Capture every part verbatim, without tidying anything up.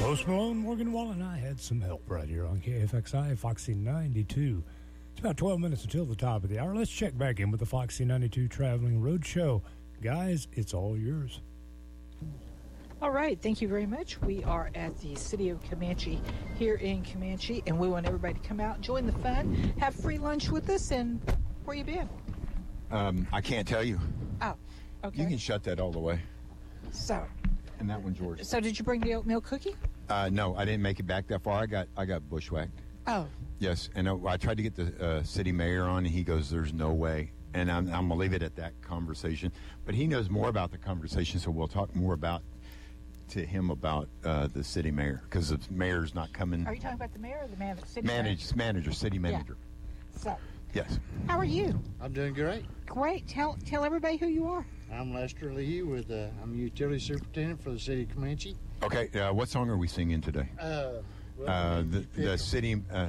Post Malone, Morgan Wallen, and I had some help right here on K F X I, Foxy ninety-two. It's about twelve minutes until the top of the hour. Let's check back in with the Foxy ninety-two Traveling Road Show. Guys, it's all yours. All right, thank you very much. We are at the City of Comanche here in Comanche, and we want everybody to come out, join the fun, have free lunch with us, and where you been? Um, I can't tell you. Oh, okay. You can shut that all the way. So, And that one's yours. so did you bring the oatmeal cookie? Uh, no, I didn't make it back that far. I got I got bushwhacked. Oh, Yes, and I, I tried to get the uh, city mayor on, and he goes, "There's no way." And I'm, I'm gonna leave it at that conversation. But he knows more about the conversation, so we'll talk more about to him about uh, the city mayor, because the mayor's not coming. are you talking about the mayor or the man, city Manage, manager, city Yeah. manager. So, Yes. how are you? I'm doing great. Great. Tell tell everybody who you are. I'm Lester Lee with uh, I'm utility superintendent for the city of Comanche. Okay. Uh, what song are we singing today? Uh, well, Uh, you the, pick the 'em. city uh,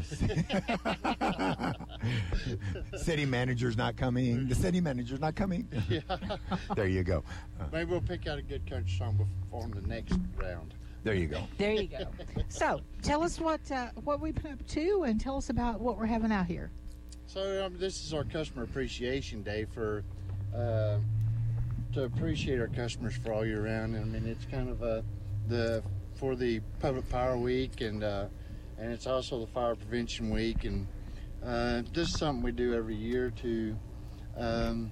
city manager's not coming. The city manager's not coming. Yeah. There you go. Uh, Maybe we'll pick out a good country song before the next round. there you go. There you go. So, tell us what uh, what we've been up to, and tell us about what we're having out here. So um, this is our customer appreciation day for uh, to appreciate our customers for all year round. I mean, it's kind of uh, the for the Public Power Week, and uh, and it's also the Fire Prevention Week, and uh, this is something we do every year to um,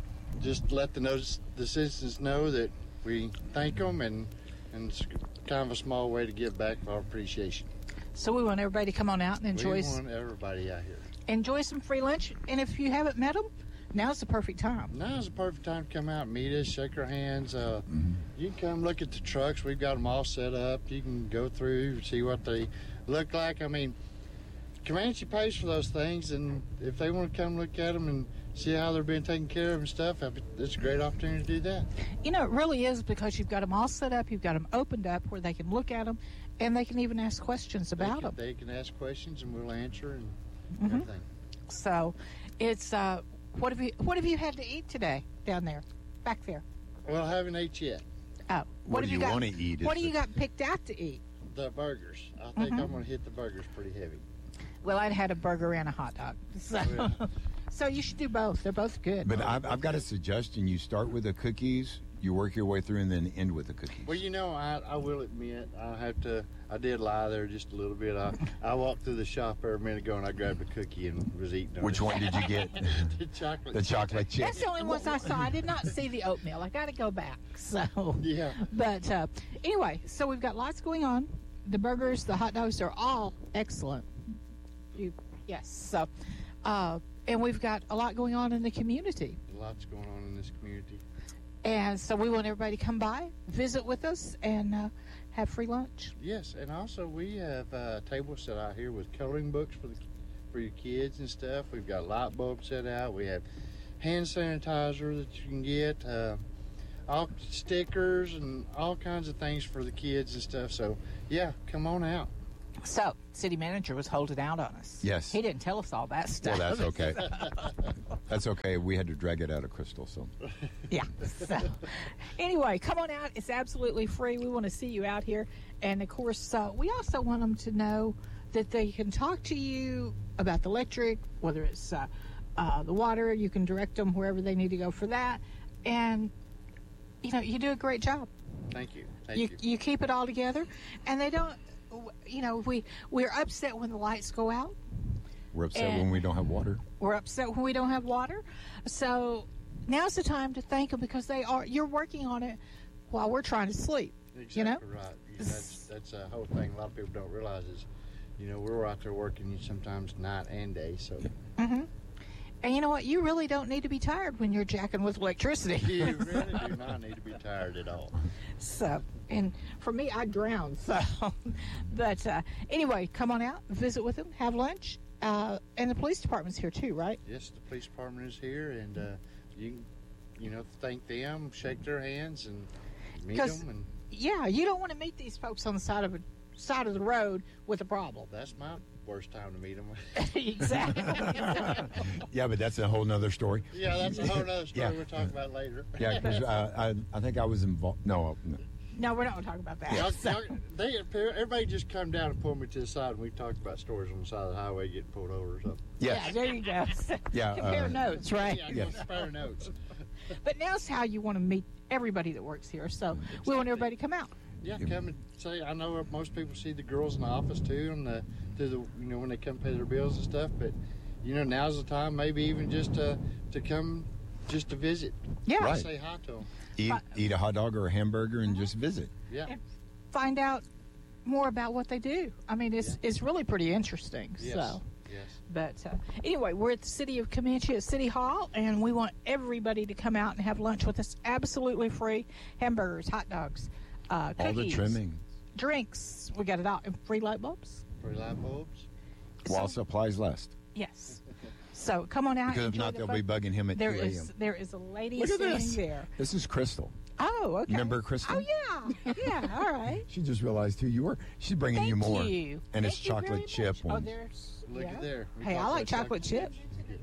just let the notice, the citizens know that we thank them, and and it's kind of a small way to give back our appreciation. So we want everybody to come on out and enjoy we s- want everybody out here. enjoy some free lunch. And if you haven't met them, now's the perfect time. Now's the perfect time to come out and meet us, shake our hands. Uh, You can come look at the trucks. We've got them all set up. You can go through, see what they look like. I mean, Comanche pays for those things, and if they want to come look at them and see how they're being taken care of and stuff, it's a great opportunity to do that. You know, it really is, because you've got them all set up, you've got them opened up where they can look at them, and they can even ask questions They about can, them. they can ask questions, and we'll answer and Mhm. everything. So, it's uh, what have you what have you had to eat today down there, back there? Well, I haven't ate yet. Oh, What, have do you, got? want to eat? What is do you the- got picked out to eat? The burgers. I think Mhm. I'm going to hit the burgers pretty heavy. Well, I'd had a burger and a hot dog. So, Yeah. so you should do both. They're both good. But I've, I've got a suggestion. You start with the cookies, you work your way through, and then end with the cookies. Well, you know, I, I will admit, I have to, I did lie there just a little bit. I, I walked through the shop there a minute ago and I grabbed a cookie and was eating on Which it. one did you get? The chocolate. The chocolate chip. That's the only ones I saw. I did not see the oatmeal. I got to go back. So, Yeah. but uh, anyway, so we've got lots going on. The burgers, the hot dogs are all excellent. You, yes. So, uh, and we've got a lot going on in the community. Lots going on in this community. And so we want everybody to come by, visit with us, and uh, have free lunch. Yes, and also we have uh, tables set out here with coloring books for the for your kids and stuff. We've got light bulbs set out. We have hand sanitizer that you can get, uh, all stickers and all kinds of things for the kids and stuff. So yeah, come on out. So, city manager was holding out on us. Yes. He didn't tell us all that stuff. Well, that's okay. That's okay. We had to drag it out of Crystal, so. Yeah. So, anyway, come on out. It's absolutely free. We want to see you out here. And, of course, uh, we also want them to know that they can talk to you about the electric, whether it's uh, uh, the water. You can direct them wherever they need to go for that. And, you know, you do a great job. Thank you. Thank You, you. you keep it all together. And they don't, you know, we, we're upset when the lights go out. We're upset And- when we don't have water. We're upset when we don't have water. So now's the time to thank them, because they are. You're working on it while we're trying to sleep. Exactly you know? right. That's that's a whole thing. A lot of people don't realize is, you know, we're out there working sometimes night and day. So hmm And you know what? You really don't need to be tired when you're jacking with electricity. you really do not need to be tired at all. So, and for me, I drown. So, but uh, anyway, come on out, visit with them, have lunch, uh, and the police department's here too, right? Yes, the police department is here, and uh, you can, you know, thank them, shake their hands, and meet 'Cause- them. And Yeah, you don't want to meet these folks on the side of a side of the road with a problem. that's my worst time to meet them. Exactly. Yeah, but that's a whole nother story. Yeah, that's a whole other story Yeah. we'll talk about later. Yeah, because uh, I, I think I was involved. No, no, No, we're not going to talk about that. Y'all, So- y'all, they, everybody just come down and pull me to the side, and we talked about stores on the side of the highway getting pulled over or something. Yes. Yeah, there you go. Yeah, Compare uh, notes, right? Yeah, Yes. compare notes. But now's how you want to meet everybody that works here. So we want everybody to come out. Yeah, come and say. I know most people see the girls in the office too, and the to the you know when they come pay their bills and stuff. But you know now's the time, maybe even just to to come, just to visit. Yeah. Right. Say hi to them. Eat, eat a hot dog or a hamburger and just visit. Yeah. And find out more about what they do. I mean, it's Yeah. it's really pretty interesting. Yes. So. Yes. But uh, anyway, we're at the City of Comanche at City Hall, and we want everybody to come out and have lunch with us. Absolutely free. Hamburgers, hot dogs, uh, All the cookies, trimming. drinks. We got it all. And free light bulbs. Free light bulbs. While So- supplies last. Yes. So come on out. Because if enjoy not, the they'll fun. be bugging him at There two is a.m. there is a lady Look at sitting this. there. This is Crystal. Oh, okay. Remember Crystal? Oh yeah, yeah. All right. She just realized who you were. She's bringing Thank you more. you. And it's Thank you very chocolate chip much. Oh, ones. there's. Look yeah. at there. We Hey, I talked like about chocolate chip.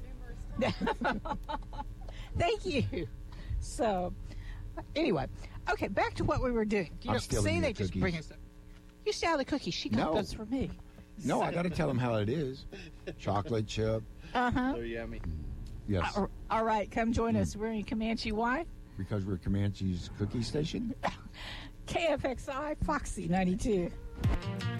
Thank you. So, anyway, okay, back to what we were doing. You I'm know, stealing see, your they just cookies. bring us. You steal the cookies. She got No. those for me. No, I got to tell them how it is. Chocolate chip. Uh huh. So yummy. Yes. All right, come join Mm. us. We're in Comanche. Why? Because we're Comanche's cookie station. K F X I Foxy ninety-two.